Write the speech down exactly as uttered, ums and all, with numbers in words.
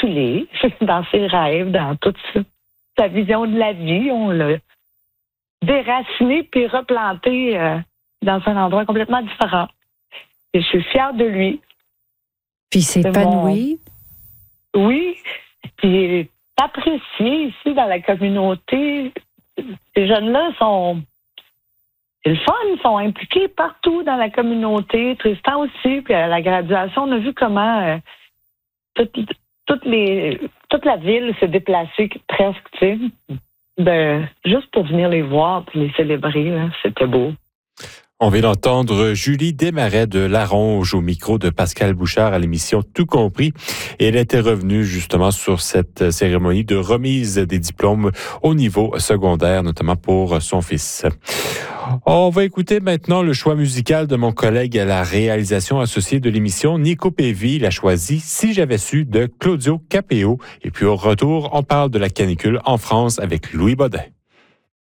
bousculé dans ses rêves, dans toute sa vision de la vie. On l'a déraciné puis replanté euh, dans un endroit complètement différent. Et je suis fière de lui. Puis il s'est épanoui. Mon... Oui, puis il est apprécié ici dans la communauté. Ces jeunes-là sont... C'est le fun, ils sont impliqués partout dans la communauté. Tristan aussi, puis à la graduation, on a vu comment euh, toute, toute, les, toute la ville s'est déplacée presque, tu sais, ben, juste pour venir les voir puis les célébrer. Là, c'était beau. On vient d'entendre Julie Desmarais de Laronge au micro de Pascal Bouchard à l'émission Tout compris. Et elle était revenue justement sur cette cérémonie de remise des diplômes au niveau secondaire, notamment pour son fils. On va écouter maintenant le choix musical de mon collègue à la réalisation associée de l'émission, Nico Pévy. Il a choisi « Si j'avais su » de Claudio Capéo. Et puis au retour, on parle de la canicule en France avec Louis Baudin.